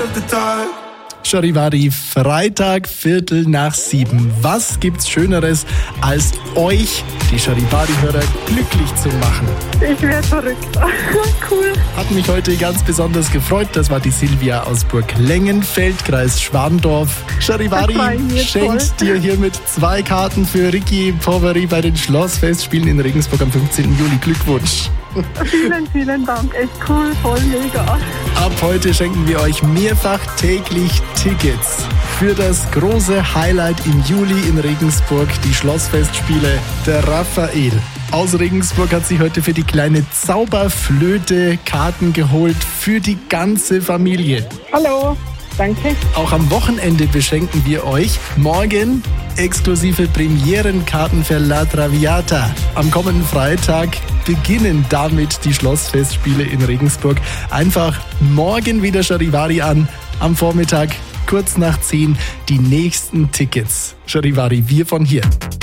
Charivari, Freitag, 6:45. Was gibt's Schöneres, als euch, die Charivari-Hörer, glücklich zu machen? Ich wäre verrückt. Cool. Hat mich heute ganz besonders gefreut. Das war die Silvia aus Burglengenfeld, Kreis Schwandorf. Charivari schenkt dir hiermit 2 Karten für Ricky Poveri bei den Schlossfestspielen in Regensburg am 15. Juli. Glückwunsch. Vielen, vielen Dank. Echt cool, voll mega. Ab heute schenken wir euch mehrfach täglich Tickets für das große Highlight im Juli in Regensburg, die Schlossfestspiele. Der Raphael aus Regensburg hat sich heute für die kleine Zauberflöte Karten geholt für die ganze Familie. Hallo, danke. Auch am Wochenende beschenken wir euch morgen exklusive Premierenkarten für La Traviata. Am kommenden Freitag beginnen damit die Schlossfestspiele in Regensburg. Einfach morgen wieder Charivari an, am Vormittag kurz nach 10 die nächsten Tickets. Charivari, wir von hier.